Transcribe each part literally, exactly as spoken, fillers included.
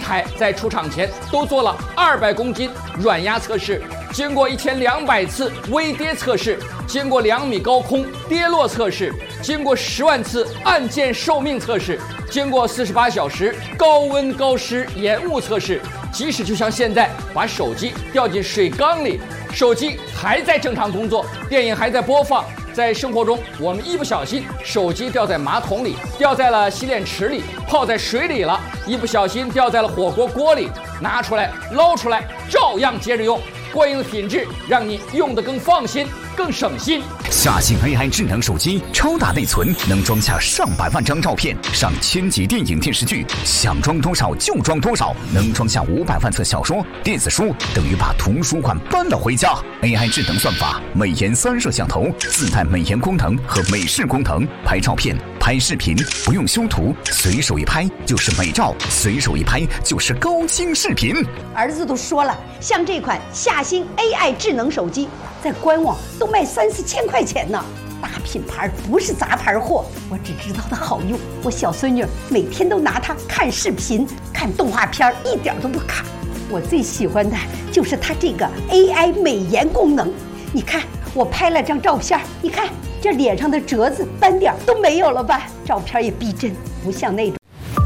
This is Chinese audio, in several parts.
台在出厂前都做了二百公斤软压测试，经过一千两百次微跌测试，经过两米高空跌落测试，经过十万次按键寿命测试，经过四十八小时高温高湿延误测试，即使就像现在把手机掉进水缸里，手机还在正常工作，电影还在播放。在生活中，我们一不小心手机掉在马桶里，掉在了洗脸池里，泡在水里了，一不小心掉在了火锅锅里，拿出来捞出来照样接着用，过硬的品质让你用得更放心更省心。 夏信 A I 智能手机超大内存，能装下上百万张照片，上千集电影电视剧，想装多少就装多少，能装下五百万册小说电子书，等于把图书馆搬了回家。 A I 智能算法，美颜三摄像头，自带美颜功能和美视功能，拍照片拍视频不用修图，随手一拍就是美照，随手一拍就是高清视频。 儿子都说了，像这款夏新 A I 智能手机，在官网都卖三四千块钱呢。大品牌不是杂牌货，我只知道它好用。我小孙女每天都拿它看视频、看动画片，一点都不卡。我最喜欢的就是它这个 A I 美颜功能。你看，我拍了张照片，你看这脸上的褶子、斑点都没有了吧？照片也逼真，不像那种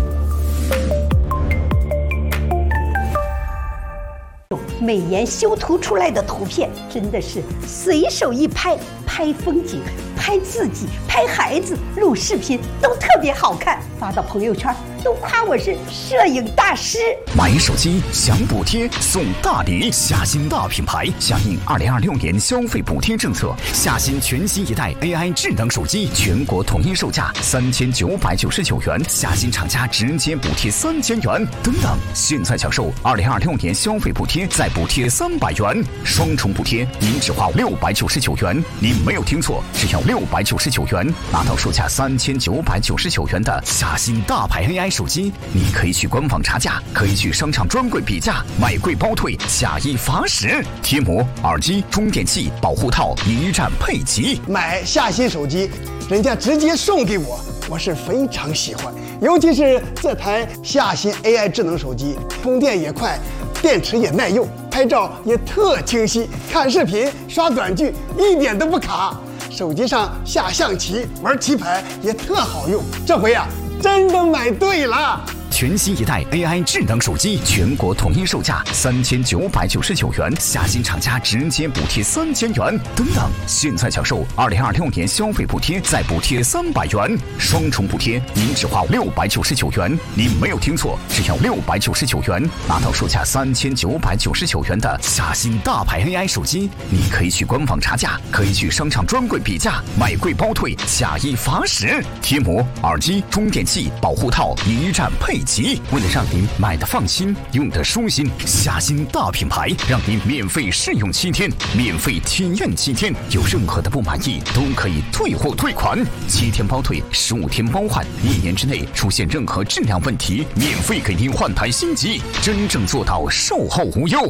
美颜修图出来的图片，真的是随手一拍，拍风景、拍自己、拍孩子、录视频都特别好看，发到朋友圈都夸我是摄影大师。 买手机享补贴送大礼，夏新大品牌响应二零二六年消费补贴政策，夏新全新一代 A I 智能手机全国统一售价三千九百九十九元，夏新厂家直接补贴三千元。等等，现在享受二零二六年消费补贴再补贴三百元，双重补贴，您只花六百九十九元。您没有听错，只要六百九十九元，拿到售价三千九百九十九元的夏新大牌 A I 手机，你可以去官网查价，可以去商场专柜比价，买贵包退，假一罚十。贴膜、耳机、充电器、保护套一站配齐。 买夏新手机，人家直接送给我，我是非常喜欢。尤其是这台夏新 A I 智能手机，充电也快，电池也耐用，拍照也特清晰，看视频、刷短剧一点都不卡。手机上下象棋、玩棋牌也特好用。这回啊，真的买对了。 全新一代 A I 智能手机全国统一售价三千九百九十九元，夏新厂家直接补贴三千元。等等，现在享受二零二六年消费补贴再补贴三百元，双重补贴，您只花六百九十九元。您没有听错，只要六百九十九元，拿到售价三千九百九十九元的夏新大牌 A I 手机，你可以去官网查价，可以去商场专柜比价，买贵包退，假一罚十。贴膜、耳机、充电器、保护套一站配齐。为了让您买的放心，用的舒心，夏新大品牌让您免费试用七天，免费体验七天，有任何的不满意都可以退货退款，七天包退，十五天包换，一年之内出现任何质量问题，免费给您换台新机，真正做到售后无忧。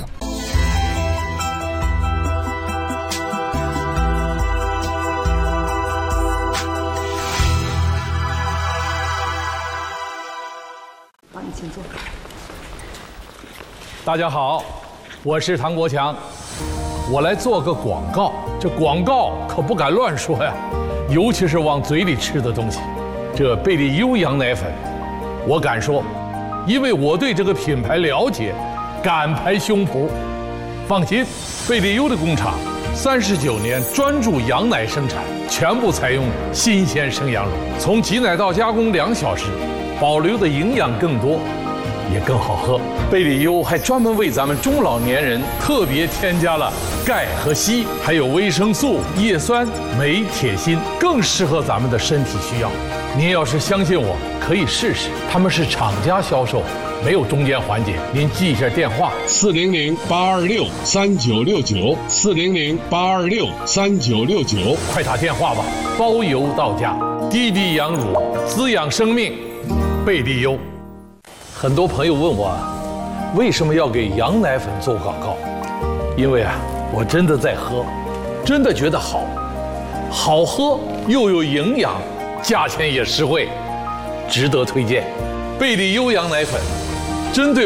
请坐。 大家好，我是唐国强，我来做个广告。这广告可不敢乱说呀，尤其是往嘴里吃的东西。这贝利优羊奶粉，我敢说，因为我对这个品牌了解，敢拍胸脯。放心，贝利优的工厂三十九年专注羊奶生产，全部采用新鲜生羊乳，从挤奶到加工两小时。保留的营养更多，也更好喝。贝利优还专门为咱们中老年人特别添加了钙和硒，还有维生素、叶酸、镁、铁、锌，更适合咱们的身体需要。您要是相信我，可以试试。他们是厂家销售，没有中间环节。您记一下电话： 四零零八二六三九六九，四零零八二六三九六九， 快打电话吧，包邮到家。滴滴羊乳，滋养生命。贝利优。很多朋友问我，为什么要给羊奶粉做广告？因为啊，我真的在喝，真的觉得好，好喝又有营养，价钱也实惠，值得推荐。贝利优羊奶粉，针对